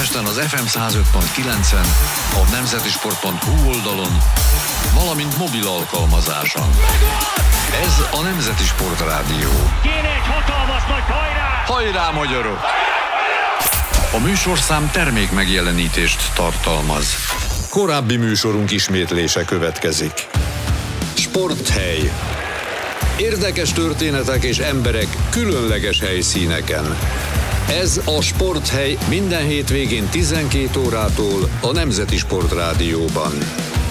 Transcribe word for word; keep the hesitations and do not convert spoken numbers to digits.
Budapesten az ef em száz öt pont kilencen, a nemzetisport pont hu oldalon, valamint mobil alkalmazáson. Ez a Nemzeti Sport Rádió. Kéne egy hatalmas nagy hajrá! Hajrá, magyarok! A műsorszám termék megjelenítést tartalmaz. Korábbi műsorunk ismétlése következik. Sporthely. Érdekes történetek és emberek különleges helyszíneken. Ez a Sporthely minden hétvégén tizenkét órától a Nemzeti Sport Rádióban.